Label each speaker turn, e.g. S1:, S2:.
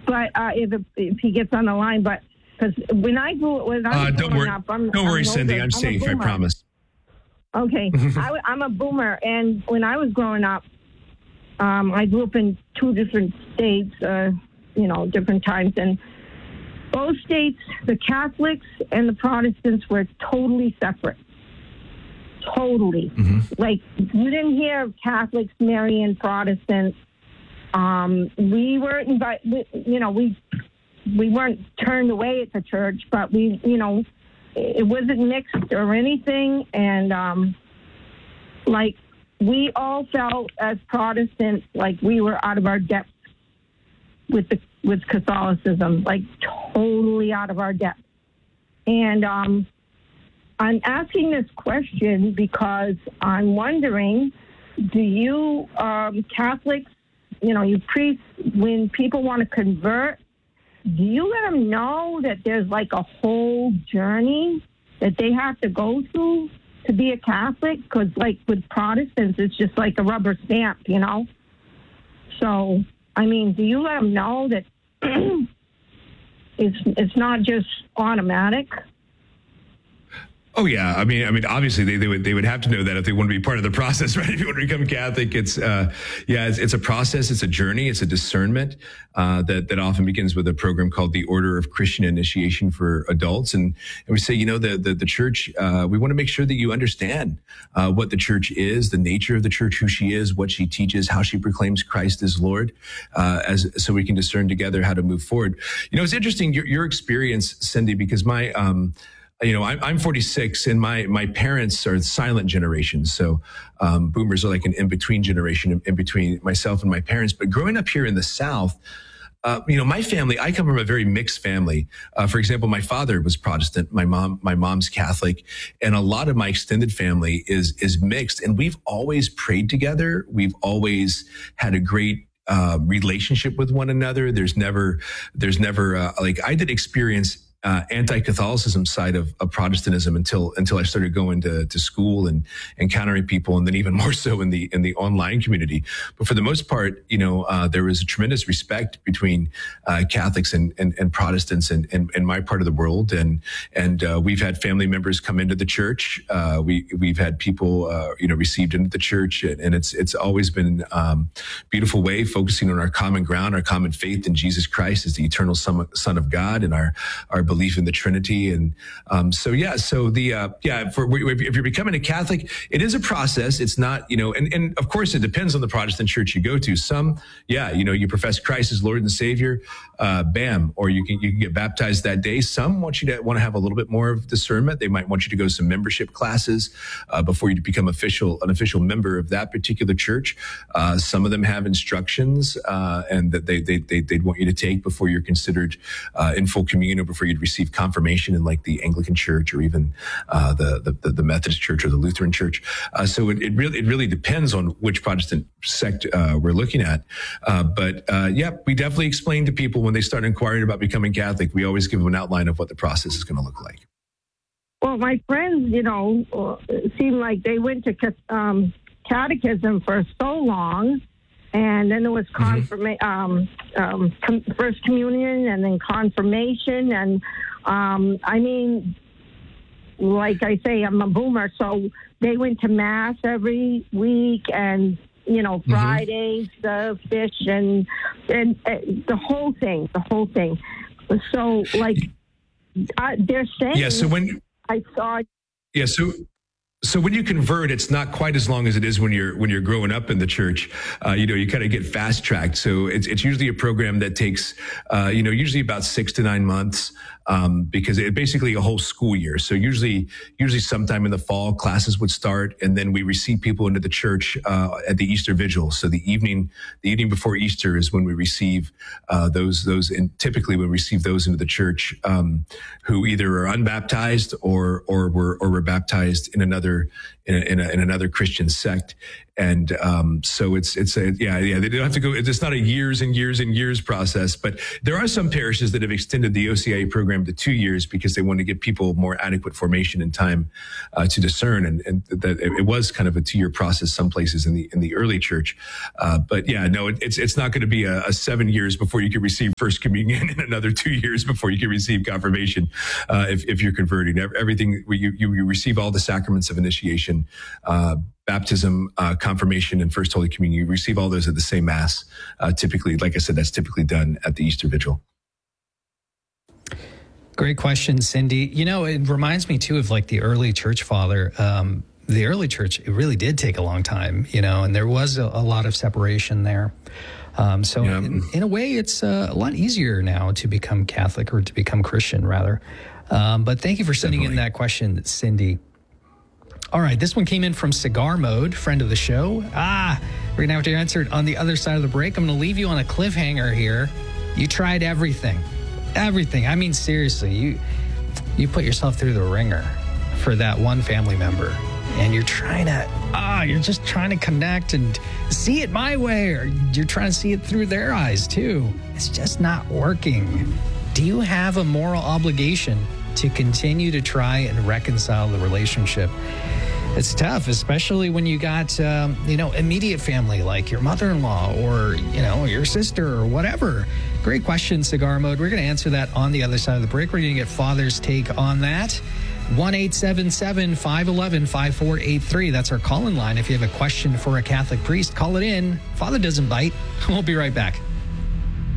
S1: but if he gets on the line, but because when I was growing up,
S2: don't worry, Cindy. I'm safe. I promise.
S1: Okay, I'm a boomer, and when I was growing up, I grew up in 2 different states, different times, and both states, the Catholics and the Protestants were totally separate. Totally.
S2: Mm-hmm.
S1: Like, you didn't hear of Catholics marrying Protestants. We weren't we weren't turned away at the church, but it wasn't mixed or anything. And, we all felt as Protestants like we were out of our depth with Catholicism, like totally out of our depth. And I'm asking this question because I'm wondering, do you Catholics, you priests, when people want to convert, do you let them know that there's like a whole journey that they have to go through to be a Catholic? Because like with Protestants, it's just like a rubber stamp, So, I mean, do you let them know that it's not just automatic?
S2: Oh yeah, I mean, obviously they would have to know that if they want to be part of the process, right? If you want to become Catholic, it's a process, it's a journey, it's a discernment that often begins with a program called the Order of Christian Initiation for Adults, and we say, the church, we want to make sure that you understand what the church is, the nature of the church, who she is, what she teaches, how she proclaims Christ as Lord, so we can discern together how to move forward. It's interesting your experience, Cindy, because I'm 46 and my parents are the silent generation. So, boomers are like an in-between generation in between myself and my parents. But growing up here in the South, my family, I come from a very mixed family. For example, my father was Protestant. My mom's Catholic, and a lot of my extended family is mixed. And we've always prayed together. We've always had a great relationship with one another. There's never I did experience anti-Catholicism side of Protestantism until I started going to school and encountering people, and then even more so in the online community. But for the most part, there was a tremendous respect between Catholics and Protestants in my part of the world, and we've had family members come into the church. We've had people received into the church, and it's always been beautiful way, focusing on our common ground, our common faith in Jesus Christ as the eternal Son of God, and our belief in the Trinity. And if you're becoming a Catholic, it is a process. It's not, and of course it depends on the Protestant church you go to. Some, you profess Christ as Lord and Savior, bam, or you can get baptized that day. Some want to have a little bit more of discernment. They might want you to go to some membership classes before you become an official member of that particular church. Some of them have instructions and that they'd want you to take before you're considered in full communion, or before you'd receive confirmation in like the Anglican Church, or even the Methodist Church or the Lutheran Church. So it really depends on which Protestant sect we're looking at. But we definitely explain to people when they start inquiring about becoming Catholic. We always give them an outline of what the process is going to look like.
S1: Well, my friends, seemed like they went to catechism for so long. And then there was First Communion, and then confirmation. And like I say, I'm a boomer, so they went to Mass every week, and Fridays, the fish, and the whole thing. So they're saying.
S2: Yeah. So when
S1: I saw.
S2: Yeah. So when you convert, it's not quite as long as it is when you're growing up in the church. You kind of get fast tracked. So it's usually a program that takes, usually about 6 to 9 months, because it's basically a whole school year. So usually sometime in the fall, classes would start, and then we receive people into the church at the Easter Vigil. So the evening before Easter is when we receive those, and typically we receive those into the church who either are unbaptized or were baptized in another Christian sect. And so it's they don't have to go. It's not a years and years and years process, but there are some parishes that have extended the OCIA program to 2 years because they want to give people more adequate formation and time to discern, and that it was kind of a 2-year process some places in the early church. But yeah, no, it's not going to be a 7 years before you can receive First Communion and another 2 years before you can receive confirmation if you're converting. Everything you receive all the sacraments of initiation. Baptism, confirmation, and First Holy Communion. You receive all those at the same Mass. Typically, like I said, that's typically done at the Easter Vigil.
S3: Great question, Cindy. You know, it reminds me too of like the early church father. The early church, it really did take a long time, you know, and there was a lot of separation there. In a way, it's a lot easier now to become Catholic, or to become Christian, rather. But thank you for sending in that question, Cindy. All right, this one came in from Cigar Mode, friend of the show. We're going to have to answer it on the other side of the break. I'm going to leave you on a cliffhanger here. You tried everything. Everything. I mean, seriously, you put yourself through the ringer for that one family member. And you're just trying to connect and see it my way, or you're trying to see it through their eyes too. It's just not working. Do you have a moral obligation to continue to try and reconcile the relationship? It's tough, especially when you got, immediate family like your mother-in-law or, your sister or whatever. Great question, Cigar Mode. We're going to answer that on the other side of the break. We're going to get Father's take on that. 1-877-511-5483. That's our call-in line. If you have a question for a Catholic priest, call it in. Father doesn't bite. We'll be right back.